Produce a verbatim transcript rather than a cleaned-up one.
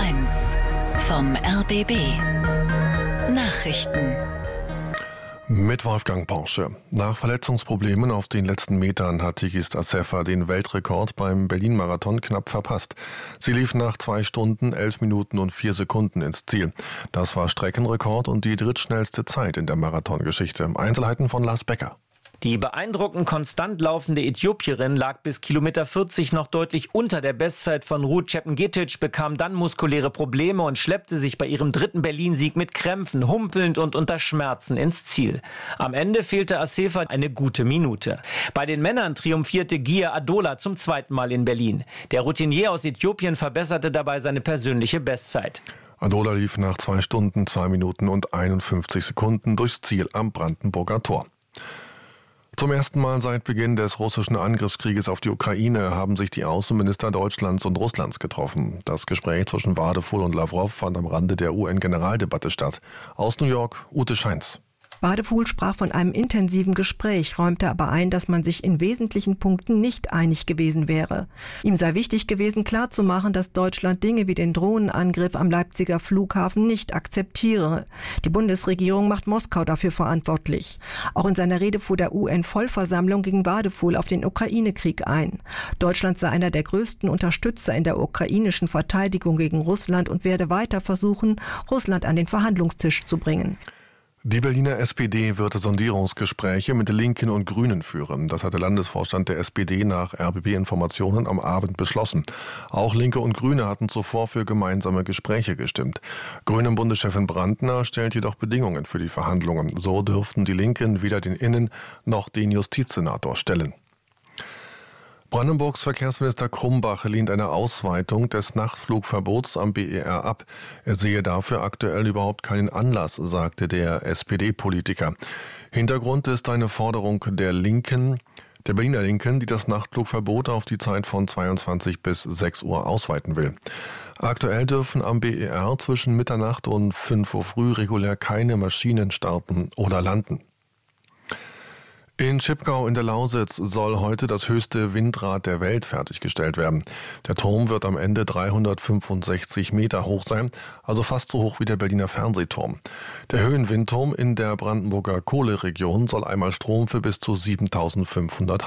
eins vom R B B. Nachrichten. Mit Wolfgang Porsche. Nach Verletzungsproblemen auf den letzten Metern hat Tigist Assefa den Weltrekord beim Berlin-Marathon knapp verpasst. Sie lief nach zwei Stunden, elf Minuten und vier Sekunden ins Ziel. Das war Streckenrekord und die drittschnellste Zeit in der Marathongeschichte. Einzelheiten von Lars Becker. Die beeindruckend konstant laufende Äthiopierin lag bis Kilometer vierzig noch deutlich unter der Bestzeit von Ruth Chepngetich, bekam dann muskuläre Probleme und schleppte sich bei ihrem dritten Berlin-Sieg mit Krämpfen, humpelnd und unter Schmerzen ins Ziel. Am Ende fehlte Assefa eine gute Minute. Bei den Männern triumphierte Gia Adola zum zweiten Mal in Berlin. Der Routinier aus Äthiopien verbesserte dabei seine persönliche Bestzeit. Adola lief nach zwei Stunden, zwei Minuten und einundfünfzig Sekunden durchs Ziel am Brandenburger Tor. Zum ersten Mal seit Beginn des russischen Angriffskrieges auf die Ukraine haben sich die Außenminister Deutschlands und Russlands getroffen. Das Gespräch zwischen Wadefuhl und Lawrow fand am Rande der U N-Generaldebatte statt. Aus New York, Ute Scheins. Wadefuhl sprach von einem intensiven Gespräch, räumte aber ein, dass man sich in wesentlichen Punkten nicht einig gewesen wäre. Ihm sei wichtig gewesen, klarzumachen, dass Deutschland Dinge wie den Drohnenangriff am Leipziger Flughafen nicht akzeptiere. Die Bundesregierung macht Moskau dafür verantwortlich. Auch in seiner Rede vor der U N-Vollversammlung ging Wadefuhl auf den Ukraine-Krieg ein. Deutschland sei einer der größten Unterstützer in der ukrainischen Verteidigung gegen Russland und werde weiter versuchen, Russland an den Verhandlungstisch zu bringen. Die Berliner S P D wird Sondierungsgespräche mit Linken und Grünen führen. Das hat der Landesvorstand der S P D nach R B B-Informationen am Abend beschlossen. Auch Linke und Grüne hatten zuvor für gemeinsame Gespräche gestimmt. Grünen-Bundeschefin Brandner stellt jedoch Bedingungen für die Verhandlungen. So dürften die Linken weder den Innen- noch den Justizsenator stellen. Brandenburgs Verkehrsminister Krumbach lehnt eine Ausweitung des Nachtflugverbots am B E R ab. Er sehe dafür aktuell überhaupt keinen Anlass, sagte der S P D-Politiker. Hintergrund ist eine Forderung der Linken, der Berliner Linken, die das Nachtflugverbot auf die Zeit von zweiundzwanzig bis sechs Uhr ausweiten will. Aktuell dürfen am B E R zwischen Mitternacht und fünf Uhr früh regulär keine Maschinen starten oder landen. In Schipkau in der Lausitz soll heute das höchste Windrad der Welt fertiggestellt werden. Der Turm wird am Ende dreihundertfünfundsechzig Meter hoch sein, also fast so hoch wie der Berliner Fernsehturm. Der Höhenwindturm in der Brandenburger Kohleregion soll einmal Strom für bis zu siebentausendfünfhundert